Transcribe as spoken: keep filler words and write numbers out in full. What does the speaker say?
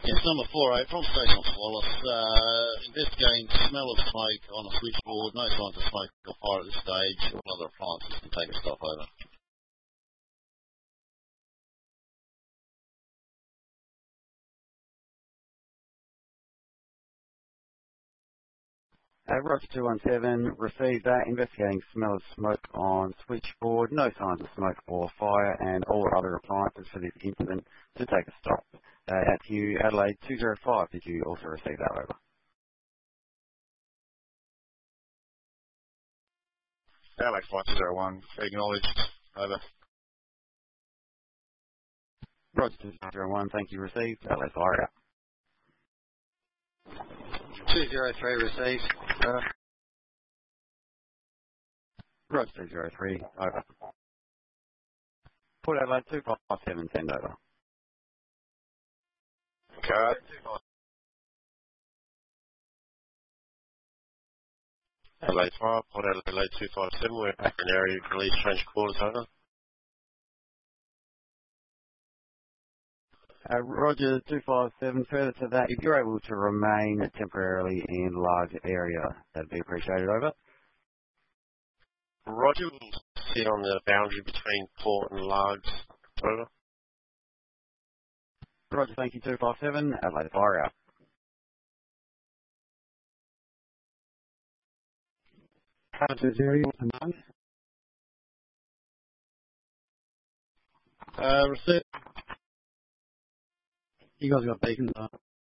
Yes, number four eight from Station Wallace. Uh, investigating smell of smoke on a switchboard. No signs of smoke or fire at this stage. All other appliances can take a stop over. Uh, Roger two one seven, received that. Investigating smell of smoke on switchboard. No signs of smoke or fire, and all other appliances for this incident to take a stop. Uh, out to you, Adelaide two zero five. Did you also receive that? Over. Adelaide five two zero one, acknowledged. Over. Roger two zero one, thank you. Received. Adelaide fire out. two zero three received. Over. Roger two zero three. Over. Port Adelaide two five seven, send over. Card. Adelaide five, Port Adelaide two five seven, we're back in area, release change quarters, over. Uh, Roger two five seven, further to that, if you're able to remain temporarily in large area, that'd be appreciated. Over. Roger, we'll sit on the boundary between Port and Largs. Over. Roger, thank you. two five seven, Adelaide fire out. Roger zero, you want to know? Uh, received. You guys got beacons on.